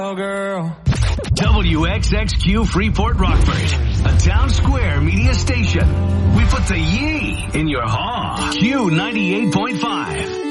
Oh, girl. WXXQ Freeport Rockford, a town square media station. We put the yee in your haw. Q 98.5.